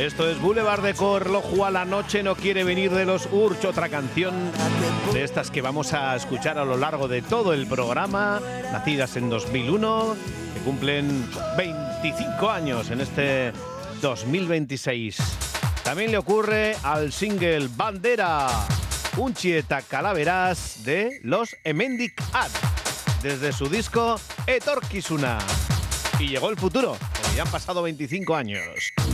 Esto es Boulevard de Corloju, la noche no quiere venir de los Urch, otra canción de estas que vamos a escuchar a lo largo de todo el programa, nacidas en 2001, que cumplen 25 años en este 2026. También le ocurre al single Bandera, Untxieta Calaveras de los Hemendik Ad, desde su disco Etorkizuna. Y llegó el futuro, porque ya han pasado 25 años.